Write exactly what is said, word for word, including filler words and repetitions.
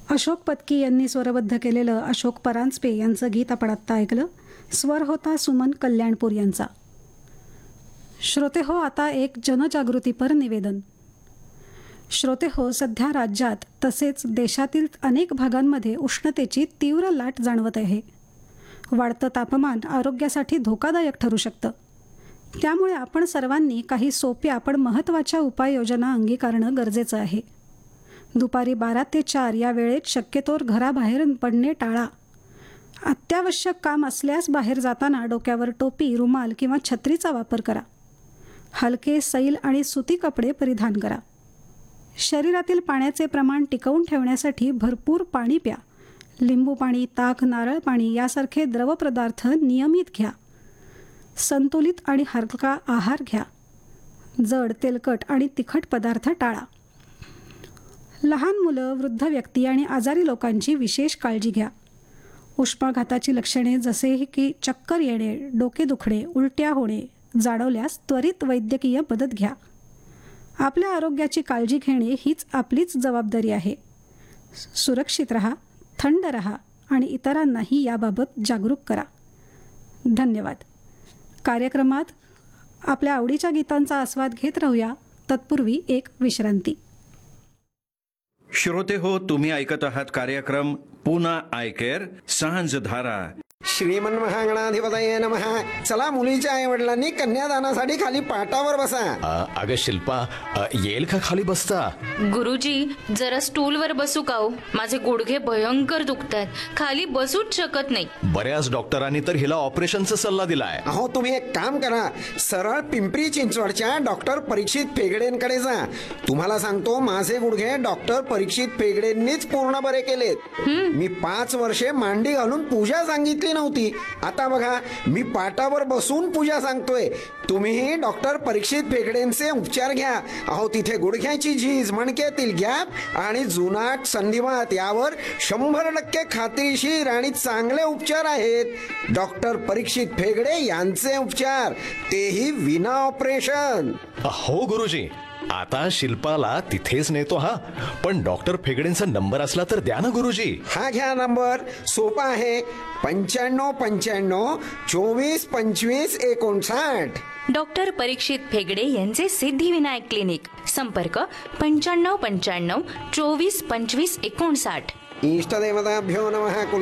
अशोक पत्की यांनी स्वरबद्ध केलेलं अशोक परांजपे यांचं गीत आपण आत्ता ऐकलं. स्वर होता सुमन कल्याणपूर यांचा. श्रोते हो, आता एक जनजागृतीपर निवेदन. श्रोते हो, सध्या राज्यात तसेच देशातील अनेक भागांमध्ये उष्णतेची तीव्र लाट जाणवत आहे. वाढतं तापमान आरोग्यासाठी धोकादायक ठरू शकतं. त्यामुळे आपण सर्वांनी काही सोप्या पण महत्त्वाच्या उपाययोजना अंगीकारणं गरजेचं आहे. दुपारी बारा ते चार या वेळेत शक्यतोवर घराबाहेर पडणे टाळा. अत्यावश्यक काम असल्यास बाहेर जाताना डोक्यावर टोपी, रुमाल किंवा छत्रीचा वापर करा. हलके, सैल आणि सुती कपडे परिधान करा. शरीरातील पाण्याचे प्रमाण टिकवून ठेवण्यासाठी भरपूर पाणी प्या. लिंबू पाणी, ताक, नारळ पाणी यासारखे द्रवपदार्थ नियमित घ्या. संतुलित आणि हलका आहार घ्या. जड, तेलकट आणि तिखट पदार्थ टाळा. लहान मुलं, वृद्ध व्यक्ती आणि आजारी लोकांची विशेष काळजी घ्या. उष्माघाताची लक्षणे जसे की चक्कर येणे, डोके दुखणे, उलट्या होणे जाणवल्यास त्वरित वैद्यकीय मदत घ्या. आपल्या आरोग्याची काळजी घेणे हीच आपलीच जबाबदारी आहे. सुरक्षित रहा, थंड रहा आणि इतरांनाही याबाबत जागरूक करा. धन्यवाद. कार्यक्रमात आपल्या आवडीच्या गीतांचा आस्वाद घेत राहूया. तत्पूर्वी एक विश्रांती. श्रोते हो, तुम्ही ऐकत आहात कार्यक्रम पुना आय केअर सांझधारा. श्रीमन महागणाधिपतये नमः. चला, मुलीच्या आई वडिलांनी कन्यादानासाठी खाली पाटावर बसा. अगं शिल्पा, अ, येईल का खाली बसता? गुरुजी, जरा स्टूलवर बसू का हो? माझे गुडघे भयंकर दुखतात, खाली बसूच शकत नाही. बऱ्याच डॉक्टरांनी तर हिला ऑपरेशनचा सल्ला दिलाय. अहो, तुम्ही एक काम करा, सरळ पिंपरी चिंचवडच्या डॉक्टर परीक्षित फेगडेंकडे जा. तुम्हाला सांगतो, माझे गुडघे डॉक्टर परीक्षित फेगडेंनीच पूर्ण बरे केलेत. मी पाच वर्षे मांडी घालून पूजा सांगितली नव्हती. आता बघा, मी पाटावर बसून पूजा सांगतोय. तुम्हीही डॉक्टर परीक्षित फेगडेंचे उपचार घ्या. अहो, तिथे गुडघ्याची झीज, मणक्यातील गॅप आणि जुनाट संधिवात यावर शंभर टक्के खात्रीशीर आणि चांगले उपचार आहेत. डॉक्टर परीक्षित फेगडे यांचे उपचार, तेही विना ऑपरेशन. हो गुरुजी, आता शिल्पाला तिथेच नेतो. हा, पण डॉक्टर फेगडेंचा नंबर असला तर द्या ना गुरुजी. हा घ्या नंबर, सोपा आहे. पंच्याण्णव पंच्याण्णव चोवीस पंचवीस एकोणसाठ. डॉक्टर परीक्षित फेगडे यांचे सिद्धिविनायक क्लिनिक. संपर्क पंच्याण्णव पंच्याण्णव चोवीस पंचवीस एकोणसाठ. इष्टदेवताभ्यो नमः.